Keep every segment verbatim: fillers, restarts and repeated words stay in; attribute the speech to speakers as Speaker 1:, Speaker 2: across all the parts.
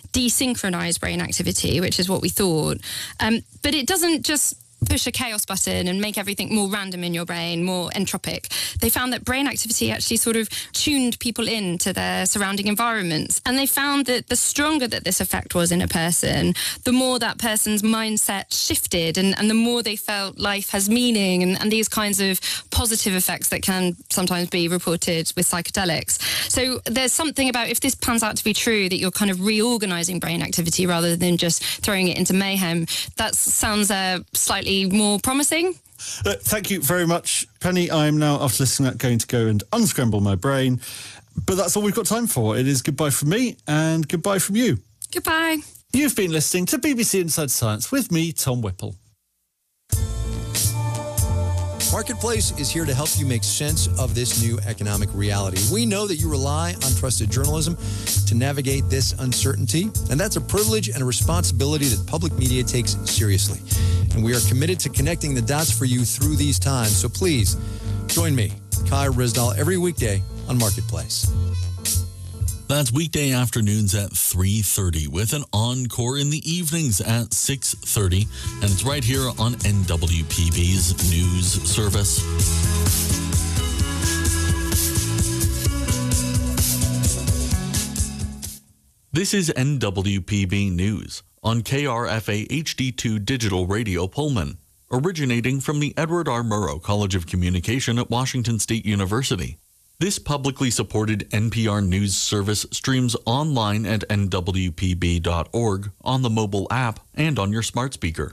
Speaker 1: desynchronize brain activity, which is what we thought. Um, but it doesn't just push a chaos button and make everything more random in your brain, more entropic. They found that brain activity actually sort of tuned people into their surrounding environments. And they found that the stronger that this effect was in a person, the more that person's mindset shifted and, and the more they felt life has meaning and, and these kinds of positive effects that can sometimes be reported with psychedelics. So there's something about, if this pans out to be true, that you're kind of reorganizing brain activity rather than just throwing it into mayhem. That sounds uh, slightly more promising.
Speaker 2: Uh, thank you very much, Penny. I'm now, after listening to that, going to go and unscramble my brain. But that's all we've got time for. It is goodbye from me and goodbye from you.
Speaker 1: Goodbye.
Speaker 2: You've been listening to B B C Inside Science with me, Tom Whipple.
Speaker 3: Marketplace is here to help you make sense of this new economic reality. We know that you rely on trusted journalism to navigate this uncertainty, and that's a privilege and a responsibility that public media takes seriously. And we are committed to connecting the dots for you through these times. So please join me, Kai Ryssdal, every weekday on Marketplace.
Speaker 4: That's weekday afternoons at three thirty with an encore in the evenings at six thirty. And it's right here on N W P B's news service. This is N W P B News on K R F A H D two Digital Radio Pullman, originating from the Edward R. Murrow College of Communication at Washington State University. This publicly supported N P R news service streams online at N W P B dot org, on the mobile app, and on your smart speaker.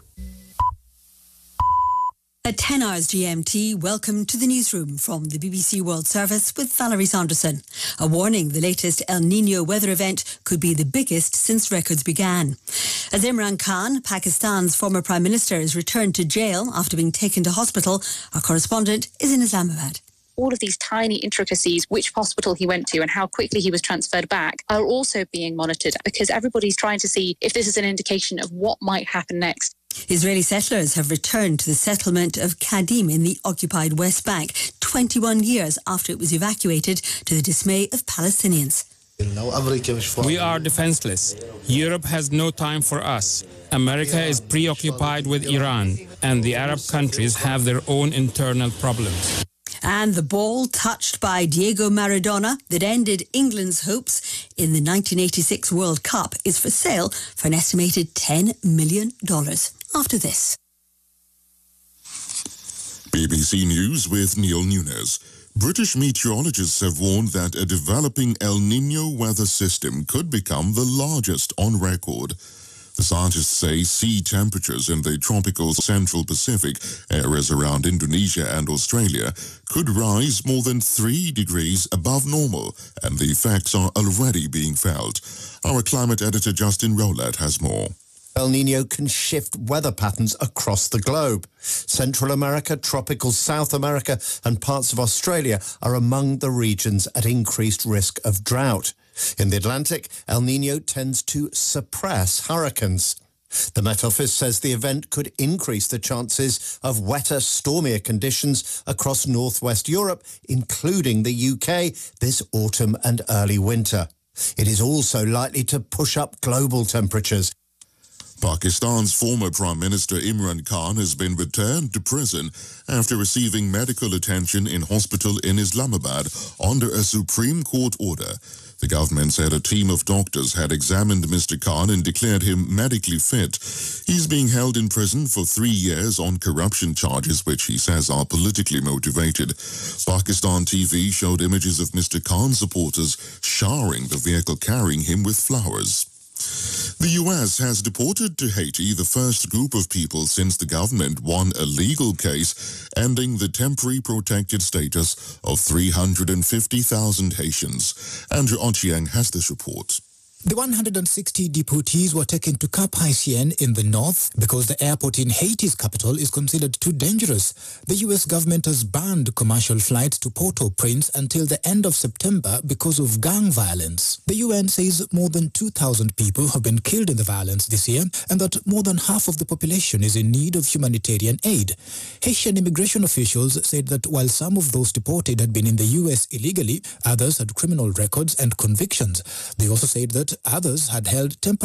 Speaker 5: At ten hours G M T, welcome to the newsroom from the B B C World Service with Valerie Sanderson. A warning, the latest El Niño weather event could be the biggest since records began. As Imran Khan, Pakistan's former Prime Minister, is returned to jail after being taken to hospital, our correspondent is in Islamabad.
Speaker 6: All of these tiny intricacies, which hospital he went to and how quickly he was transferred back, are also being monitored because everybody's trying to see if this is an indication of what might happen next.
Speaker 5: Israeli settlers have returned to the settlement of Kadim in the occupied West Bank, twenty-one years after it was evacuated, to the dismay of Palestinians.
Speaker 7: We are defenseless. Europe has no time for us. America is preoccupied with Iran, and the Arab countries have their own internal problems.
Speaker 5: And the ball touched by Diego Maradona that ended England's hopes in the nineteen eighty-six World Cup is for sale for an estimated ten million dollars. After this.
Speaker 8: B B C News with Neil Nunes. British meteorologists have warned that a developing El Niño weather system could become the largest on record. The scientists say sea temperatures in the tropical Central Pacific, areas around Indonesia and Australia, could rise more than three degrees above normal, and the effects are already being felt. Our climate editor Justin Rowlatt has more.
Speaker 9: El Niño can shift weather patterns across the globe. Central America, tropical South America, and parts of Australia are among the regions at increased risk of drought. In the Atlantic, El Niño tends to suppress hurricanes. The Met Office says the event could increase the chances of wetter, stormier conditions across northwest Europe, including the U K, this autumn and early winter. It is also likely to push up global temperatures.
Speaker 8: Pakistan's former Prime Minister Imran Khan has been returned to prison after receiving medical attention in hospital in Islamabad under a Supreme Court order. The government said a team of doctors had examined Mister Khan and declared him medically fit. He's being held in prison for three years on corruption charges, which he says are politically motivated. Pakistan T V showed images of Mister Khan's supporters showering the vehicle carrying him with flowers. The U S has deported to Haiti the first group of people since the government won a legal case ending the temporary protected status of three hundred fifty thousand Haitians. Andrew Ochieng has this report.
Speaker 10: The one hundred sixty deportees were taken to Cap Haitien in the north because the airport in Haiti's capital is considered too dangerous. The U S government has banned commercial flights to Port-au-Prince until the end of September because of gang violence. The U N says more than two thousand people have been killed in the violence this year and that more than half of the population is in need of humanitarian aid. Haitian immigration officials said that while some of those deported had been in the U S illegally, others had criminal records and convictions. They also said that others had held temporary